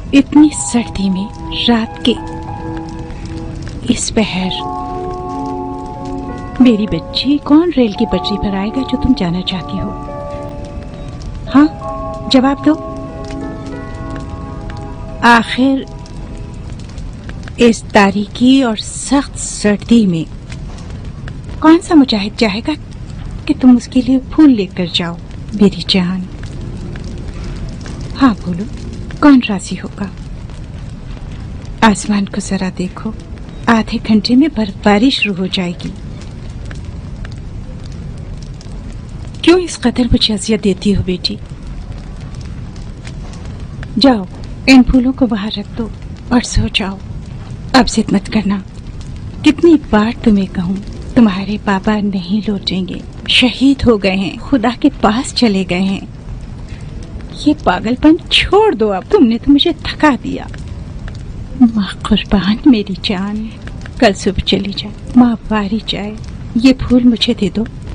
इतनी सर्दी में रात के इस पहर मेरी बच्ची, कौन रेल की पटरी पर आएगा जो तुम जाना चाहती हो? हाँ, जवाब दो। आखिर इस तारीकी और सख्त सर्दी में कौन सा मुजाहिद चाहेगा कि तुम उसके लिए फूल लेकर जाओ मेरी जान? हाँ बोलो, कौन राजी होगा? आसमान को जरा देखो, आधे घंटे में बर्फबारी शुरू हो जाएगी। क्यों इस कदर मुझे अजियत देती हो बेटी? जाओ, इन फूलों को बाहर रख दो और सो जाओ। अब जिद मत करना। कितनी बार तुम्हें कहूं, तुम्हारे पापा नहीं लौटेंगे, शहीद हो गए हैं, खुदा के पास चले गए हैं। ये पागलपन छोड़ दो अब, तुमने तो मुझे थका दिया। माँ कुर्बान मेरी जान, कल सुबह चली जाए, माँ वारी जाए, ये फूल मुझे दे दो।